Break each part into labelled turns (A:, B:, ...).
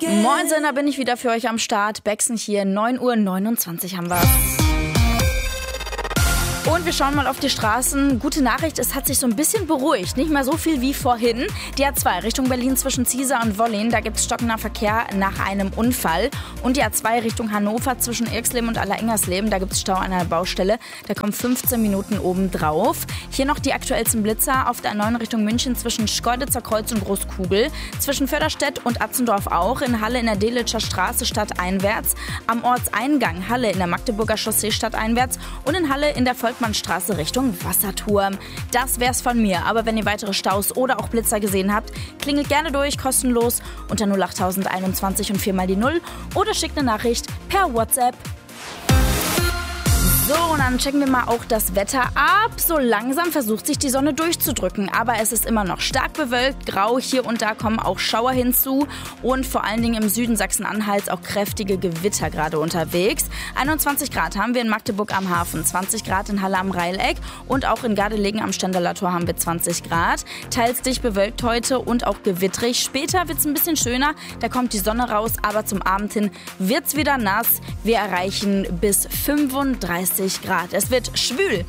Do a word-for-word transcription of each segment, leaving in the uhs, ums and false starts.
A: Moin, da bin ich wieder für euch am Start. Bexen hier, neun Uhr neunundzwanzig haben wir. Und wir schauen mal auf die Straßen. Gute Nachricht, es hat sich so ein bisschen beruhigt. Nicht mehr so viel wie vorhin. Die A zwei Richtung Berlin zwischen Ziesar und Wollin. Da gibt es stockender Verkehr nach einem Unfall. Und die A zwei Richtung Hannover zwischen Irxleben und Allerengersleben. Da gibt es Stau an einer Baustelle. Da kommen fünfzehn Minuten obendrauf. Hier noch die aktuellsten Blitzer auf der A neun Richtung München zwischen Schkeuditzer Kreuz und Großkugel. Zwischen Förderstedt und Atzendorf auch. In Halle in der Delitscher Straße stadteinwärts. Am Ortseingang Halle in der Magdeburger Chaussee stadteinwärts. Und in Halle in der Volkmannstraße Richtung Wasserturm. Das wär's von mir. Aber wenn ihr weitere Staus oder auch Blitzer gesehen habt, klingelt gerne durch, kostenlos unter null acht einundzwanzig und viermal die null oder schickt eine Nachricht per WhatsApp. So, und dann checken wir mal auch das Wetter ab. So langsam versucht sich die Sonne durchzudrücken, aber es ist immer noch stark bewölkt, grau. Hier und da kommen auch Schauer hinzu und vor allen Dingen im Süden Sachsen-Anhalts auch kräftige Gewitter gerade unterwegs. einundzwanzig Grad haben wir in Magdeburg am Hafen, zwanzig Grad in Halle am Reileck und auch in Gardelegen am Stendaler Tor haben wir zwanzig Grad. Teils dicht bewölkt heute und auch gewittrig. Später wird es ein bisschen schöner, da kommt die Sonne raus, aber zum Abend hin wird es wieder nass. Wir erreichen bis fünfunddreißig Grad. Es wird schwül.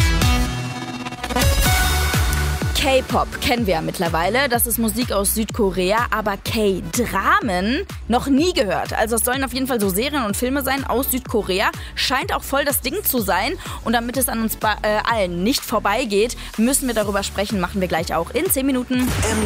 A: K-Pop kennen wir ja mittlerweile, das ist Musik aus Südkorea, aber K-Dramen noch nie gehört. Also es sollen auf jeden Fall so Serien und Filme sein aus Südkorea, scheint auch voll das Ding zu sein und damit es an uns ba- äh, allen nicht vorbeigeht, müssen wir darüber sprechen, machen wir gleich auch in zehn Minuten.